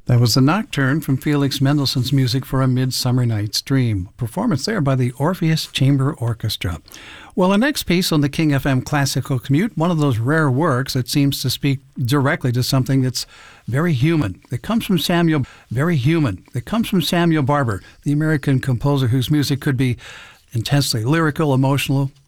That was the Nocturne from Felix Mendelssohn's Music for a Midsummer Night's Dream. Performance there by the Orpheus Chamber Orchestra. Well, the next piece on the King FM Classical Commute, one of those rare works that seems to speak directly to something that's very human. It comes from Samuel Barber, the American composer whose music could be intensely lyrical, emotional,